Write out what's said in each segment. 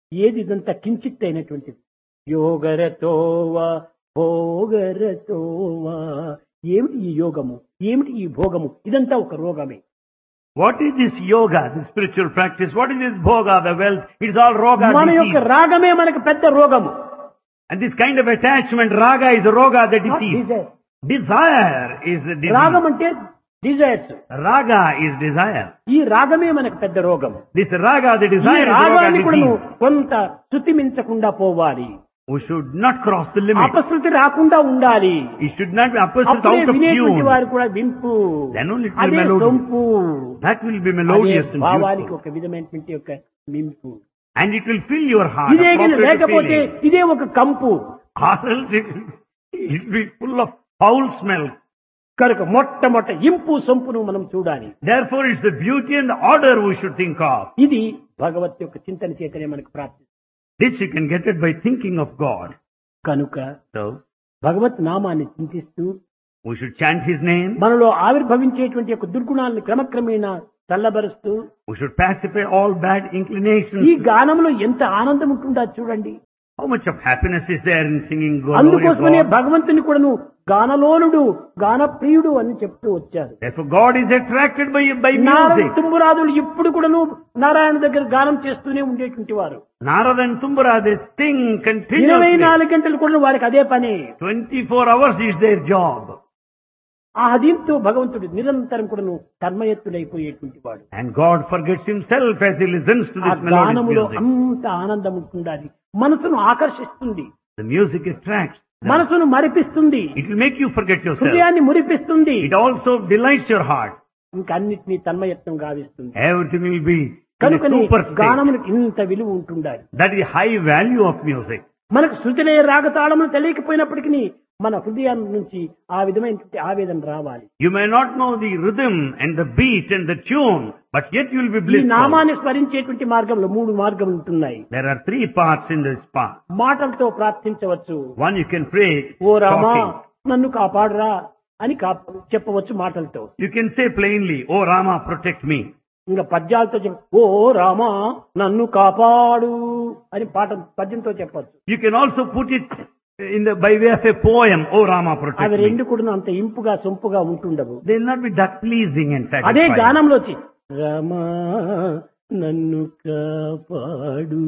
ఏది ఇదంతా కించిత్ అయినటువంటిది. యోగరతోవా భోగరతోవా. ఏమిటి ఈ యోగము, ఏమిటి ఈ భోగము? ఇదంతా ఒక రోగమే. What is this yoga, this spiritual practice? What is this bhoga, the wealth? It's all roga, మన యొక్క disease. రాగమే మనకు పెద్ద రోగము. And this kind of attachment, raga is a roga, the disease. Desire. Desire is the disease. రాగం అంటే desires. Raga is desire. ఈ రాగమే మనకు పెద్ద రోగం. This raga, the ఈ desire is రాగాన్ని roga కూడా disease. కొంత శృతి మించకుండా పోవాలి. We should not cross the limit. అపశృతి రాకుండా ఉండాలి. It should not be opposite అప్పుడే out of వినేటువంటి tune. వారు కూడా వింపు. Then only it will అదే be melodious. సొంపు. That will be అదే melodious and భావానికి beautiful. ఒక విధమైనటువంటి యొక్క మింపు. And it will fill your heart. ఇదే appropriate లేకపోతే feeling. ఇదే ఒక కంపు. Or else it will be full of foul smell. కనుక మొట్టమొదట ఇంపు సొంపును మనం చూడాలి. Therefore it's the beauty and the order we should think of. ఇది భగవత్ యొక్క చింతన చేతనే మనకు ప్రాప్తి. This you can get it by thinking of God. కనుక So భగవత్ నామాన్ని చింతిస్తూ we should chant His name. మనలో ఆవిర్భవించేటువంటి యొక్క దుర్గుణాలను క్రమక్రమేణా చల్లబరుస్తూ We should pacify all bad ఈ inclinations. గానంలో ఎంత ఆనందం ఉంటుందో చూడండి. How much of happiness is there in singing glory of అందుకోసమనే God? భగవంతుని కూడాను గానలోనుడు గానప్రియుడు అని చెప్తూ వచ్చారు. Therefore God is attracted by Narada music. తుంబురాదులు ఇప్పుడు కూడాను నారాయణ దగ్గర గానం చేస్తూనే ఉండేటువంటి వారు. Narada and Tumbara, they sing continuously. 24 గంటలు కూడా వారికి అదే పని. 24 hours is their job. ఆ దీంతో భగవంతుడు నిరంతరం కూడాను తన్మయత్తుడైపోయేటువంటి వాడు. And God forgets Himself as He listens to ఆ this melodious గానములో music. అంత ఆనందం ఉంటుండాలి. మనసును ఆకర్షిస్తుంది, The music attracts. మనసును మరిపిస్తుంది, It will make you forget yourself. హృదయాన్ని మురిపిస్తుంది, It also delights your heart. ఇంకా అన్నిటినీ తన్మయత్వం గావిస్తుంది. Everything will be in a కనుకనే super state. గానమునికి ఇంత విలువ ఉంటుండాలి. That is high value of music. మనకు శృతిలే రాగతాళములు తెలియకపోయినప్పటికీ మన హృదయం నుంచి ఆ విధమైనటువంటి ఆవేదన రావాలి. You may not know the rhythm and the beat and the tune, but yet you will be ఈ blissful. నామాన్ని స్మరించేటువంటి మార్గంలో 3 మార్గములు ఉంటున్నాయి. There are 3 parts in this path. మాటలతో ప్రార్థించవచ్చు. One, you can pray oh Rama talking. నన్ను కాపాడరా అని చెప్పవచ్చు మాటలతో. You can say plainly, "Oh Rama, protect me." ఇంకా పద్యాలతో ఓ రామా నన్ను కాపాడు అని పద్యంతో చెప్పచ్చు. You can also put it by way of a poem, "Oh Rama, protect అవి me." రెండు కూడా అంత ఇంపుగా సొంపుగా ఉంటుండవు. They will not be that pleasing and అదే satisfying. గానంలో వచ్చి రామా నన్ను కాపాడు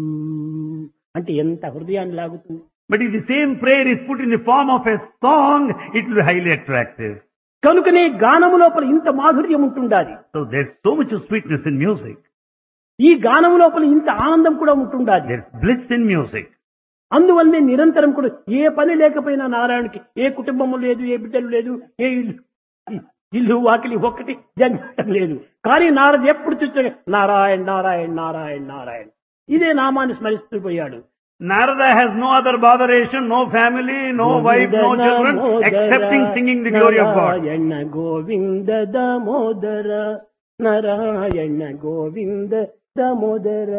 అంటే ఎంత హృదయాన్ని లాగుతుంది. But if the same prayer is put in the form of a song, it will be highly attractive. కనుకనే గానము లోపల ఇంత మాధుర్యం ఉంటుండాలి. So there's so much of sweetness in music. ఈ గానము లోపల ఇంత ఆనందం కూడా ఉంటుండాలి. There's bliss in music. అందువల్లనే నిరంతరం కూడా ఏ పని లేకపోయినా నారాయణకి ఏ కుటుంబము లేదు, ఏ బిడ్డలు లేదు, ఏ ఇల్లు వాకిలి ఒక్కటి జన్మటం లేదు. కానీ నారద ఎప్పుడు చూస్తే నారాయణ నారాయణ నారాయణ నారాయణ ఇదే నామాన్ని స్మరిస్తూ పోయాడు. Narada has no other botheration, no family, no wife, no children, excepting singing the glory of God. Narayana Govinda Damodara Narayana Govinda Damodara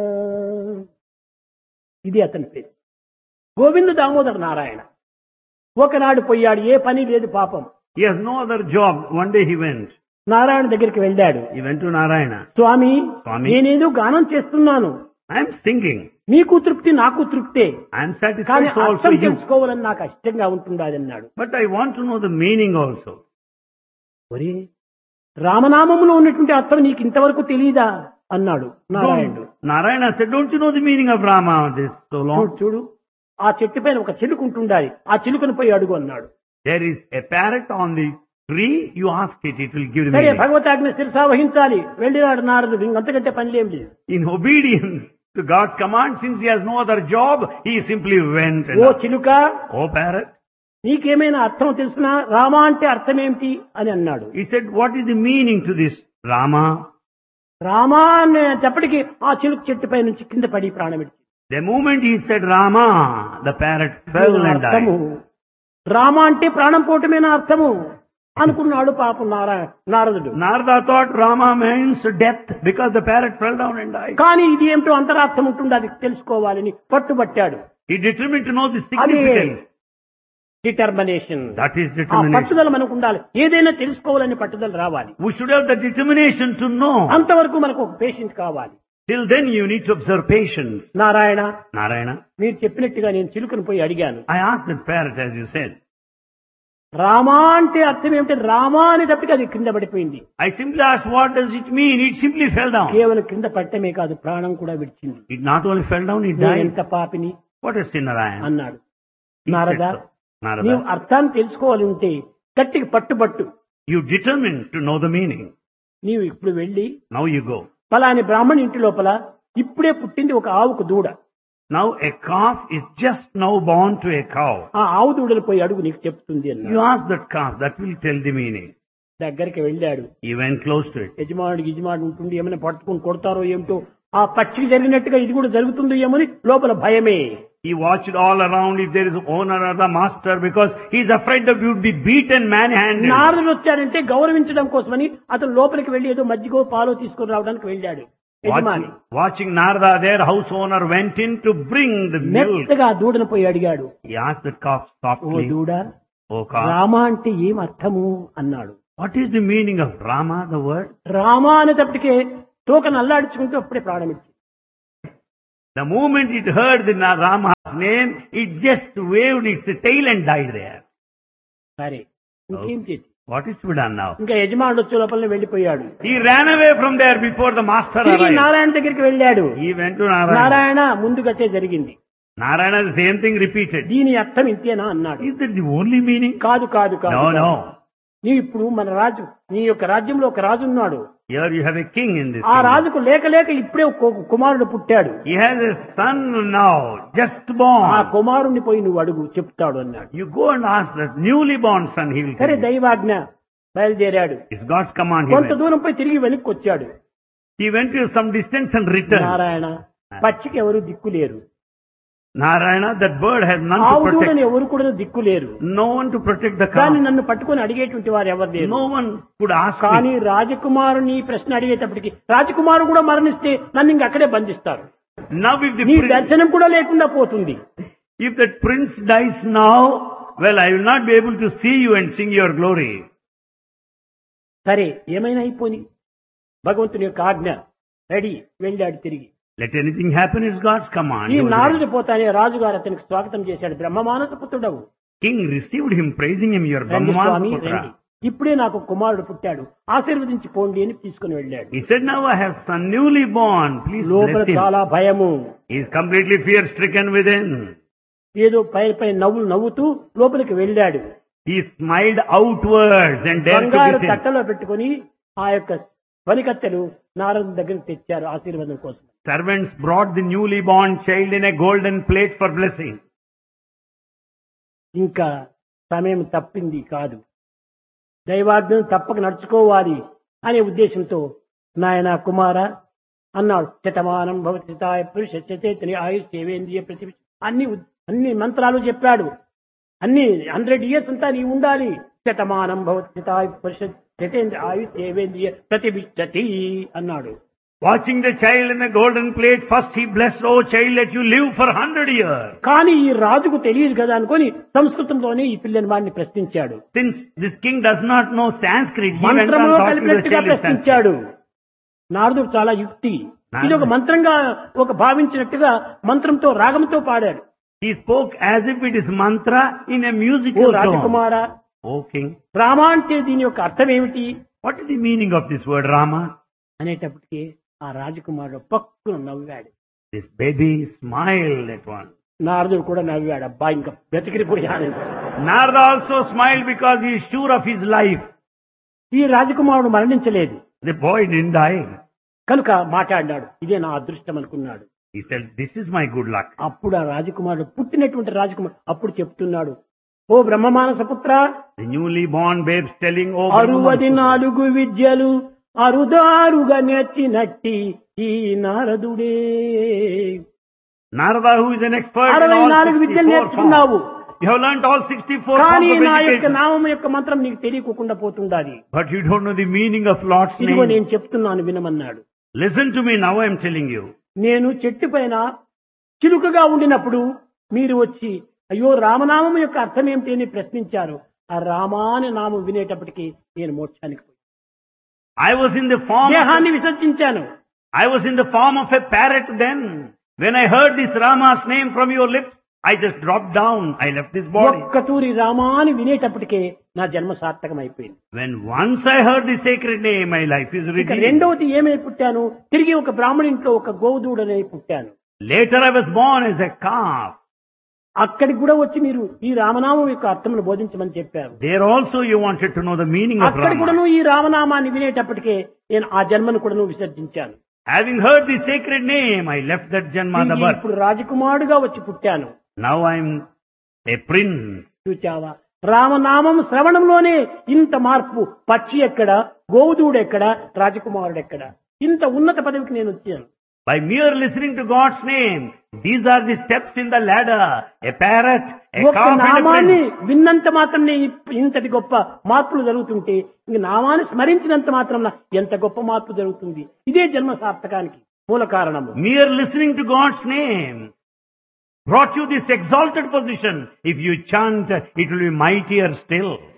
ఇది అతని పేరు. గోవింద దామోదర నారాయణ. ఒకనాడు పోయాడు, ఏ పని లేదు పాపం. He has no other job. One day he went. Narayana దగ్గరికి వెళ్ళాడు. He went to Narayana. స్వామి స్వామి, నేనేదో గానం చేస్తున్నాను, I am singing. నీకు తృప్తి నాకు తృప్తే, I am కానీ satisfied, so also అర్థం you. తెలుసుకోవాలని నాకు ఇష్టంగా ఉంటుండాలి అన్నాడు. But I want to know the meaning also. ఒరే రామనామములో ఉన్నటువంటి అర్థం నీకు ఇంతవరకు తెలియదా అన్నాడు నారాయణుడు. Narayana said, "Don't you know the meaning of Rama this so long?" చూడు ఆ చెట్టు పైన ఒక చిలుక ఉంటుండాలి, ఆ చిలుకను పోయి అడుగు అన్నాడు. There is a parrot on the tree. You ask it, it will give the సరే meaning. భగవతాజ్ఞ శిరసా వహించాలి. వెళ్ళినాడు నారదుడు. ఇంకంతకంటే పనిలేం లేదు. In obedience to God's command, since he has no other job, he simply went. Oh And చిలుక "Oh parrot," నీకేమైనా అర్థం తెలుసునా? రామా అంటే అర్థం ఏమిటి అని అన్నాడు. he said, "What is the meaning to this Rama?" Rama అనేటప్పటికీ ఆ చిలుక చెట్టుపై నుంచి కింద పడి ప్రాణం విడిచింది. The moment he said Rama, the parrot fell and అర్థము died. రామ అంటే ప్రాణం పోవటమేనా అర్థము అనుకున్నాడు పాపం నారదుడు. Narada thought Rama means death because the parrot fell down and died. కానీ ఇది ఏమిటో అంతరార్థం ఉంటుంది, అది తెలుసుకోవాలని పట్టుబట్టాడు. He determined to know the అదే significance. డిటర్మినేషన్. That is ఆ determination. పట్టుదల మనకు ఉండాలి. ఏదైనా తెలుసుకోవాలని పట్టుదల రావాలి. We should have the determination to know. అంతవరకు మనకు ఒక పేషెంట్ కావాలి. Till then you need to observe patience. Narayana, Narayana, మీరు చెప్పినట్టుగా నేను చిలుకను పోయి అడిగాను. I asked the parrot as you said. Rama అంటే అర్థం ఏమిటి? రామా అనేటప్పటికి అది కింద పడిపోయింది. I simply asked what does it mean? It simply fell down. కేవలం కింద పట్టమే కాదు, ప్రాణం కూడా విడిచింది. It not only fell down, it నేను died. ఎంత పాపిని What a sinner I am. అన్నాడు. He said Narada, so. Narada, నీవు అర్థాన్ని తెలుసుకోవాలి ఉంటే గట్టికి పట్టుబట్టు. you determined to know the meaning. నీవు ఇప్పుడు వెళ్ళి Now you go. పలాని బ్రాహ్మణి ఇంటి లోపల ఇప్పుడే పుట్టింది ఒక ఆవుకు దూడ. Now a calf is just now born to a cow. ఆ ఆవు దూడలు పోయి అడుగు, నీకు చెప్తుంది అన్నాడు. You ask that calf, that will tell the meaning. దగ్గరికి వెళ్ళాడు. He went close to it. యజమానుడు ఉంటుండి ఏమైనా పట్టుకుని కొడతారో ఏమిటో, ఆ పక్షికి జరిగినట్టుగా ఇది కూడా జరుగుతుందో ఏమని లోపల భయమే. He watched all around if there is owner or the master because he is afraid that you would be beaten manhandled. నారదుడు వచ్చాడంటే గౌరవించడం కోసమని అతను లోపలికి వెళ్లి ఏదో మజ్జిగో పాలో తీసుకొని రావడానికి వెళ్ళాడు. యజమాని Watching Narada, their house owner went in to bring the milk. మెత్తగా దూడను పోయి అడిగాడు. He asked the calf oh softly, దూడ, "Oh calf, రామ అంటే ఏం అర్థము అన్నాడు. what is the meaning of Rama, the word?" Rama అనేటప్పటికే తోకను అల్లాడించుకుంటూ అప్పుడే ప్రాణమిచ్చింది. The moment it heard the Rama's name, it just waved its tail and died there. సరే, ఇంకేం చేసి What is to be done now? ఇంకా యజమానుడు వచ్చే లోపల వెళ్ళిపోయాడు. He ran away from there before the master తిరిగి arrived. నారాయణ దగ్గరికి వెళ్ళాడు. He went to Narayana. Narayana ముందుగతే జరిగింది. Narayana, the same thing repeated. దీని అర్థం ఇంతేనా అన్నాడు. Is that the only meaning? కాదు కాదు కాదు. No, no. నీ ఇప్పుడు మన రాజు, నీ యొక్క రాజ్యంలో ఒక రాజు ఉన్నాడు. Here you have a king in this ఆ kingdom. రాజుకు లేక లేక ఇప్పుడే ఒక కుమారుడు పుట్టాడు. He has a son now, just ఆ born. కుమారుణ్ణి పోయి నువ్వు అడుగు, చెప్తాడు అన్నాడు. You go and ask that newly born son, he will సరే, tell you. దైవాజ్ఞ, బయలుదేరాడు. It's God's command. He కొంత went. దూరం పోయి తిరిగి వెనక్కి వచ్చాడు. He went to some distance and returned. Narayana, పక్షికి ఎవరు దిక్కు లేరు, Narayana, that bird has none to ఆవు protect. దూడని ఎవరు కూడా దిక్కు లేరు. No one to protect the కానీ cow. నన్ను పట్టుకొని అడిగేటువంటి వారు ఎవరు లేరు. No one could ask కానీ me. రాజకుమారుని ఈ ప్రశ్న అడిగేటప్పటికి రాజకుమారు కూడా మరణిస్తే నన్ను ఇంక అక్కడే బంధిస్తారు. Now if the నీ prince, దర్శనం కూడా లేకుండా పోతుంది. if that prince dies now, well, I will not be able to see you and sing your glory. సరే, ఏమైనా అయిపోని, భగవంతుని యొక్క ఆజ్ఞ. రెడీ, వెళ్ళాడు తిరిగి. Let anything happen is God's command. ఈ He was నారదుడు ready. పోతానే రాజుగారు అతనికి స్వాగతం చేశాడు. బ్రహ్మమానస పుత్రుడవు, King received him, praising him, your రండి Brahmana స్వామి Putra. రండి, ఇప్పుడే నాకు కుమారుడు పుట్టాడు, ఆశీర్వదించి పోండి అని తీసుకుని వెళ్ళాడు. He said, now I have son newly born, please లోపల bless him. చాలా భయము. He is completely fear stricken within. ఏదో పై నవ్వుతూ లోపలికి వెళ్ళాడు. He smiled outwards and dared to బంగారు visit him. తట్టలో పెట్టుకుని ఆ యొక్క పనికత్తెలు నారదు దగ్గరికి తెచ్చారు ఆశీర్వాదం కోసం. Servants brought the newly born child in a golden plate for blessing. ఇంకా సమయం తప్పింది కాదు, దైవాజ్ఞను తప్పక నడుచుకోవాలి అనే ఉద్దేశంతో నాయన కుమార అన్నాడు. శతమానం భవతి శతాయ పురుష శతేతని ఆయుష్ సేవేంద్రియ ప్రతి అన్ని మంత్రాలు చెప్పాడు. అన్ని 100 years అంతా నీ ఉండాలి. శతమానం భవతి శతాయ పురుష శతేంద్రియ ఆయుష్ సేవేంద్రియ ప్రతిష్టతి అన్నాడు. Watching the child in a golden plate, first he blessed, oh child, let you live for 100 years. కానీ ఈ రాజుకు తెలియదు కదా అనుకొని సంస్కృతంలోనే ఈ పిల్లని వాడిని ప్రశ్నించాడు. Since this king does not know Sanskrit, he went on మంత్రంలో talking to the కలిపినట్టుగా child in Sanskrit. ప్రశ్నించాడు. నారదుడు చాలా యుక్తి, ఇది ఒక మంత్రంగా ఒక భావించినట్టుగా మంత్రంతో రాగంతో పాడాడు. He spoke as if it is mantra in a oh musical tone. Rajakumara, O king, Rama అంటే దీని యొక్క అర్థం ఏమిటి what is the meaning of this word Rama? అనేటప్పటికీ ఆ రాజకుమారుడు పక్కున నవ్వాడు. This baby smiled at once. నారదుడు కూడా నవ్వాడు. అబ్బా, ఇంకా బ్రతికిపోయాడు. Narada also smiled because he is sure of his life. ఈ రాజకుమారుడు మరణించలేదు The boy didn't die. కనుక మాట్లాడినాడు. ఇదే నా అదృష్టం అనుకున్నాడు. He said, this is my good luck. అప్పుడు ఆ రాజకుమారుడు, పుట్టినటువంటి రాజకుమారుడు అప్పుడు చెప్తున్నాడు, ఓ బ్రహ్మమానస పుత్ర, The newly born babes telling, oh, 64 విద్యలు అరుదారుగా నేర్చినట్టి ఈ నారదుడే. Narada, who is an expert in 64 all విద్యలు 64 నేర్చుకున్నావు, forms. You have learnt all 64 కానీ forms of నా యొక్క education. నామం యొక్క మంత్రం నీకు తెలియకుండా పోతుండాలి. But you don't know the meaning of Lord's ఇదిగో name. నేను చెప్తున్నాను వినమన్నాడు. Listen to me now, I am telling you. నేను చెట్టు పైన చిలుకగా ఉండినప్పుడు మీరు వచ్చి అయ్యో రామనామం యొక్క అర్థం ఏమిటి అని ప్రశ్నించారు. ఆ రామాని నామం వినేటప్పటికి నేను మోక్షానికి పోయి I was in the form of దేహాన్ని విసర్జించాను. I was in the form of a parrot then. When I heard this Rama's name from your lips, I just dropped down. I left this body. ఒక్క తూరి రామాని వినేటప్పటికే నా జన్మ సార్థకం అయిపోయింది. When once I heard the sacred name, my life is ఇక redeemed. రెండవది ఏమై పుట్టాను, తిరిగి ఒక బ్రాహ్మణ ఇంట్లో ఒక గోవుదూడనై పుట్టాను. Later I was born as a calf. అక్కడికి కూడా వచ్చి మీరు ఈ రామనామం యొక్క అర్థమును బోధించమని చెప్పారు. There also you wanted to know the meaning of అక్కడ Rama. కూడాను ఈ రామనామాన్ని వినేటప్పటికే నేను ఆ జన్మను కూడాను విసర్జించాను. Having heard the sacred name, I left that Janma, the birth. ఇప్పుడు రాజకుమారుడుగా వచ్చి పుట్టాను. Now I'm a prince. చూచావా, రామనామం శ్రవణంలోనే ఇంత మార్పు. పక్షి ఎక్కడ, గోవుదూడు ఎక్కడ, రాజకుమారుడు ఎక్కడ, ఇంత ఉన్నత పదవికి నేను వచ్చాను. By mere listening to God's name, these are the steps in the ladder. A parrot, a ఒక్క calf and a నామాన్ని prince. విన్నంత మాత్రం ఇంతటి గొప్ప మార్పులు జరుగుతుంటే ఇంక నామాన్ని స్మరించినంత మాత్రం ఎంత గొప్ప మార్పు జరుగుతుంది. ఇదే జన్మ సార్థకానికి మూల కారణము. Mere listening to God's name brought you this exalted position. If you chant, it will be mightier still.